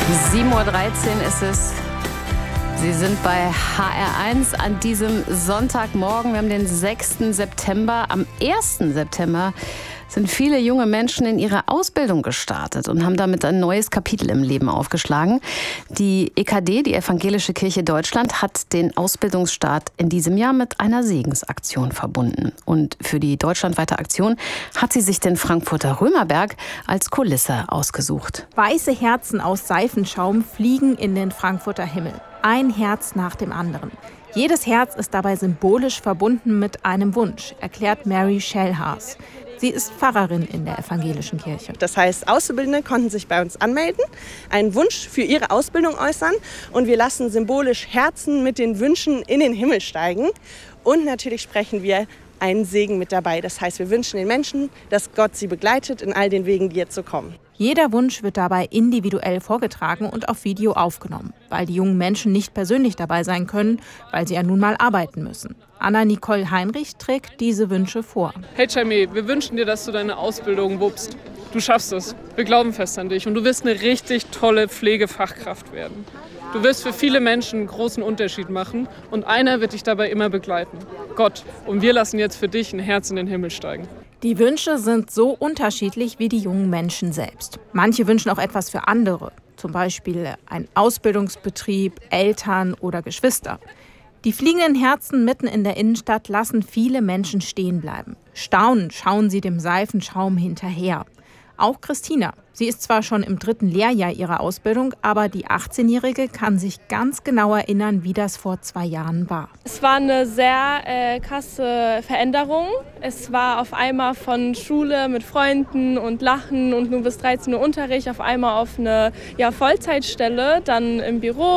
7:13 Uhr ist es. Sie sind bei HR1 an diesem Sonntagmorgen. Wir haben den 6. September. Am 1. September sind viele junge Menschen in ihre Ausbildung gestartet und haben damit ein neues Kapitel im Leben aufgeschlagen. Die EKD, die Evangelische Kirche Deutschland, hat den Ausbildungsstart in diesem Jahr mit einer Segensaktion verbunden. Und für die deutschlandweite Aktion hat sie sich den Frankfurter Römerberg als Kulisse ausgesucht. Weiße Herzen aus Seifenschaum fliegen in den Frankfurter Himmel. Ein Herz nach dem anderen. Jedes Herz ist dabei symbolisch verbunden mit einem Wunsch, erklärt Mary Schellhaas. Sie ist Pfarrerin in der Evangelischen Kirche. Das heißt, Auszubildende konnten sich bei uns anmelden, einen Wunsch für ihre Ausbildung äußern und wir lassen symbolisch Herzen mit den Wünschen in den Himmel steigen. Und natürlich sprechen wir einen Segen mit dabei. Das heißt, wir wünschen den Menschen, dass Gott sie begleitet in all den Wegen, die jetzt so kommen. Jeder Wunsch wird dabei individuell vorgetragen und auf Video aufgenommen, weil die jungen Menschen nicht persönlich dabei sein können, weil sie ja nun mal arbeiten müssen. Anna-Nicole Heinrich trägt diese Wünsche vor. Hey Jamie, wir wünschen dir, dass du deine Ausbildung wuppst. Du schaffst es. Wir glauben fest an dich und du wirst eine richtig tolle Pflegefachkraft werden. Du wirst für viele Menschen einen großen Unterschied machen und einer wird dich dabei immer begleiten. Gott. Und wir lassen jetzt für dich ein Herz in den Himmel steigen. Die Wünsche sind so unterschiedlich wie die jungen Menschen selbst. Manche wünschen auch etwas für andere, zum Beispiel ein Ausbildungsbetrieb, Eltern oder Geschwister. Die fliegenden Herzen mitten in der Innenstadt lassen viele Menschen stehen bleiben. Staunend schauen sie dem Seifenschaum hinterher. Auch Christina. Sie ist zwar schon im 3. Lehrjahr ihrer Ausbildung, aber die 18-Jährige kann sich ganz genau erinnern, wie das vor 2 Jahren war. Es war eine sehr krasse Veränderung. Es war auf einmal von Schule mit Freunden und Lachen und nur bis 13 Uhr Unterricht auf einmal auf eine Vollzeitstelle, dann im Büro.